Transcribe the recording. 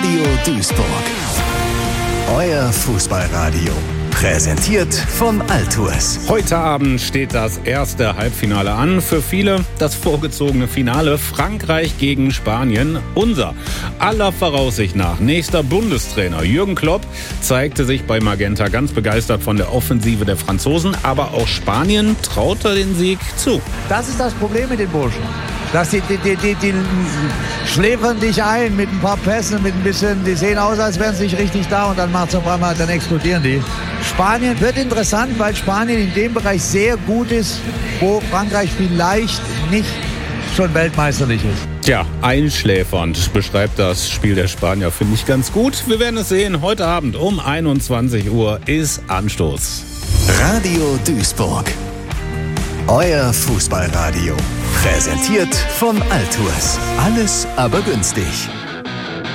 Radio Duisburg. Euer Fußballradio. Präsentiert von Altours. Heute Abend steht das erste Halbfinale an. Für viele das vorgezogene Finale Frankreich gegen Spanien. Unser aller Voraussicht nach nächster Bundestrainer Jürgen Klopp zeigte sich bei Magenta ganz begeistert von der Offensive der Franzosen. Aber auch Spanien traute den Sieg zu. Das ist das Problem mit den Burschen. Dass die schläfern dich ein mit ein paar Pässen, mit ein bisschen, die sehen aus, als wären sie nicht richtig da und dann macht's auf einmal, dann explodieren die. Spanien wird interessant, weil Spanien in dem Bereich sehr gut ist, wo Frankreich vielleicht nicht schon weltmeisterlich ist. Tja, einschläfernd beschreibt das Spiel der Spanier, finde ich ganz gut. Wir werden es sehen. Heute Abend um 21 Uhr ist Anstoß. Radio Duisburg. Euer Fußballradio. Präsentiert von Altours. Alles aber günstig.